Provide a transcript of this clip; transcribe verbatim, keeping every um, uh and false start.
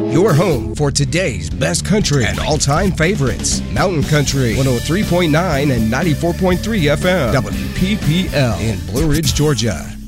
your home for today's best country and all-time favorites. Mountain Country, one oh three point nine and ninety-four point three F M, W P P L in Blue Ridge, Georgia.